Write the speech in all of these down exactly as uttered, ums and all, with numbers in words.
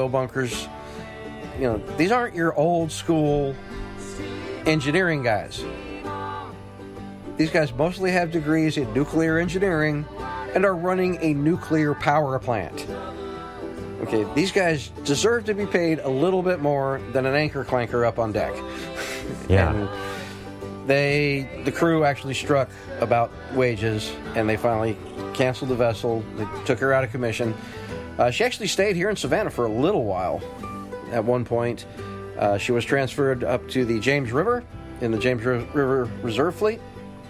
oil bunkers. You know, these aren't your old school engineering guys. These guys mostly have degrees in nuclear engineering and are running a nuclear power plant. Okay, these guys deserve to be paid a little bit more than an anchor clanker up on deck. Yeah. And they, the crew actually struck about wages, and they finally canceled the vessel. They took her out of commission. Uh, she actually stayed here in Savannah for a little while. At one point, uh, she was transferred up to the James River in the James River Reserve Fleet,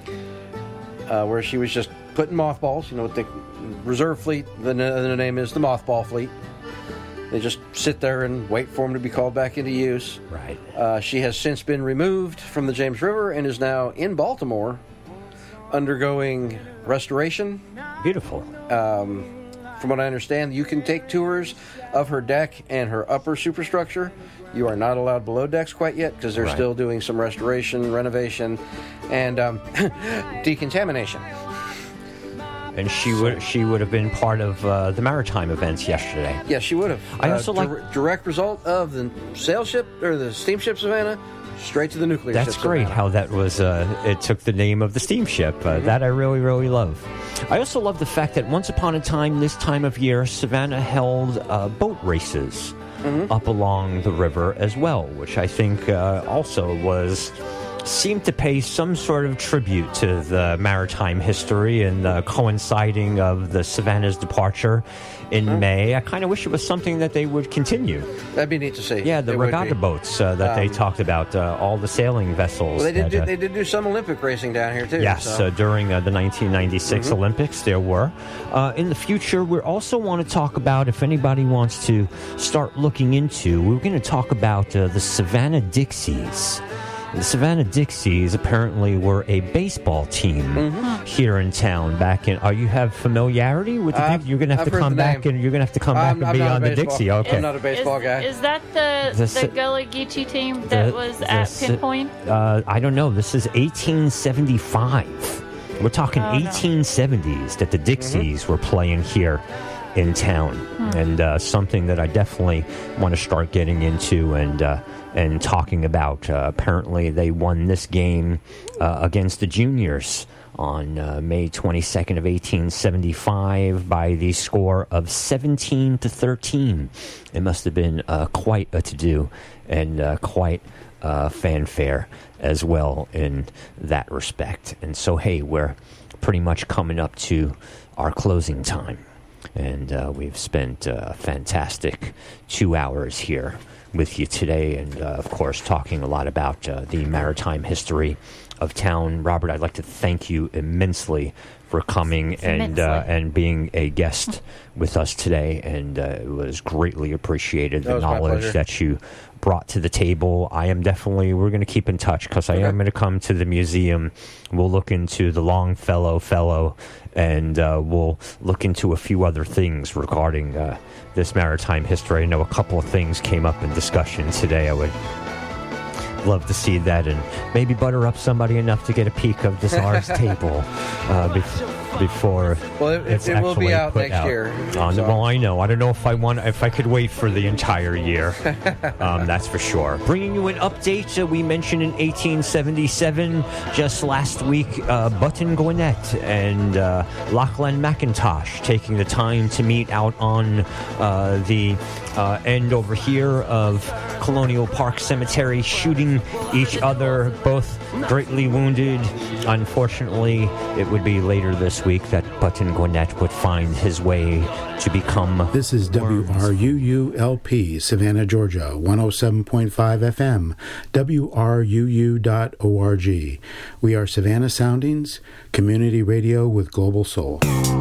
uh, where she was just putting mothballs. You know what the Reserve Fleet, the, the name is the Mothball Fleet. They just sit there and wait for them to be called back into use. Right. Uh, she has since been removed from the James River and is now in Baltimore undergoing restoration. Beautiful. Um, from what I understand, you can take tours of her deck and her upper superstructure. You are not allowed below decks quite yet because they're Right. still doing some restoration, renovation, and um, decontamination. And she would she would have been part of uh, the maritime events yesterday. Yes, she would have. I also uh, like dir- direct result of the sail ship or the steamship Savannah straight to the nuclear That's ship great Savannah. how that was, uh, it took the name of the steamship. Uh, Mm-hmm. That I really, really love. I also love the fact that once upon a time, this time of year, Savannah held uh, boat races Mm-hmm. up along the river as well, which I think uh, also was, seemed to pay some sort of tribute to the maritime history and uh, coinciding of the Savannah's departure in Mm-hmm. May. I kind of wish it was something that they would continue. That'd be neat to see. Yeah, the It would regatta be. boats uh, that they Um, talked about, uh, all the sailing vessels. Well, they did. that, Do, uh, they did do some Olympic racing down here too. Yes, so. uh, during uh, the nineteen ninety-six Mm-hmm. Olympics, there were. Uh, in the future, we also want to talk about, if anybody wants to start looking into, we're going to talk about uh, the Savannah Dixies. The Savannah Dixies apparently were a baseball team Mm-hmm. here in town back in. Are you have familiarity with the? I've- Dixies? You're going to have I've to heard come the back, name. and you're going to have to come back I'm, and I'm be not on a the baseball, Dixie. Okay. I'm not a baseball is, guy. Is that the The the, Sa- Gullah Geechee team that The- was the at Sa- Pinpoint? Uh, I don't know. This is eighteen seventy-five. We're talking Oh, no. eighteen seventies that the Dixies were playing here in town, and uh, something that I definitely want to start getting into and uh, and talking about. Uh, apparently, they won this game uh, against the juniors on uh, May twenty-second of eighteen seventy-five by the score of seventeen to thirteen. It must have been uh, quite a to-do and uh, quite uh, fanfare as well in that respect. And so, hey, we're pretty much coming up to our closing time. And uh, we've spent a fantastic two hours here with you today. And, uh, of course, talking a lot about uh, the maritime history of town. Robert, I'd like to thank you immensely for coming and uh, Immensely. and being a guest with us today. And uh, it was greatly appreciated, That the was my knowledge pleasure. that you brought to the table. I am definitely, we're going to keep in touch because I Okay. am going to come to the museum. We'll look into the Longfellow Fellow, and uh, we'll look into a few other things regarding uh, this maritime history. I know a couple of things came up in discussion today. I would love to see that, and maybe butter up somebody enough to get a peek of this ours table uh, bef- before Well, it, it's it will be actually out put next out. year. Uh, so. Well, I know. I don't know if I want, if I could wait for the entire year. um, that's for sure. Bringing you an update. Uh, we mentioned in eighteen seventy-seven, just last week, uh, Button Gwinnett and uh, Lachlan McIntosh taking the time to meet out on uh, the uh, end over here of Colonial Park Cemetery, shooting each other, both greatly wounded. Unfortunately, it would be later this week that Button Gwinnett would find his way to become This is W R U U L P, Savannah, Georgia, one oh seven point five F M, W R U U dot org. We are Savannah Soundings, community radio with global soul.